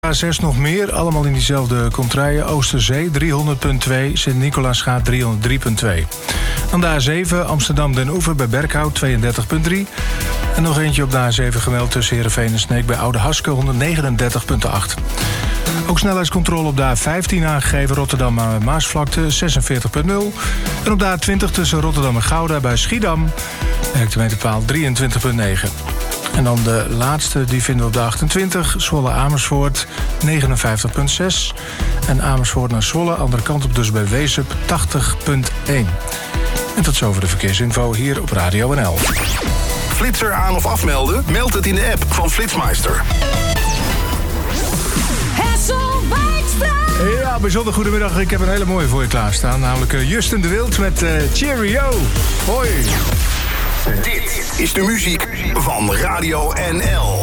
A6 nog meer, allemaal in diezelfde contraien. Oosterzee 300.2, Sint-Nicolaasgaat 303.2. Dan de A7 Amsterdam-Den Oever bij Berkhout 32.3. En nog eentje op de A7 gemeld tussen Heerenveen en Sneek bij Oude Haske 139.8. Ook snelheidscontrole op de A15 aangegeven Rotterdam aan Maasvlakte 46.0. En op de A20 tussen Rotterdam en Gouda bij Schiedam hectometerpaal 23.9. En dan de laatste, die vinden we op de 28, Zwolle-Amersfoort 59.6. En Amersfoort naar Zwolle, andere kant op dus bij Weesup 80.1. En tot zover de verkeersinfo hier op Radio NL. Flitser aan of afmelden? Meld het in de app van Flitsmeister. Ja, bijzonder goedemiddag. Ik heb een hele mooie voor je klaarstaan. Namelijk Justin de Wild met Cheerio. Hoi. Dit is de muziek van Radio NL.